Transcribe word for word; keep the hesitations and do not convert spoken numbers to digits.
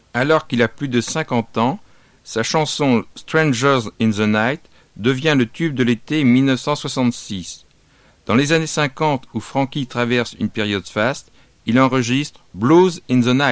Alors qu'il a plus de cinquante ans, sa chanson « Strangers in the Night » devient le tube de l'été mille neuf cent soixante-six. Dans les années cinquante où Frankie traverse une période faste, il enregistre « Blues in the Night ».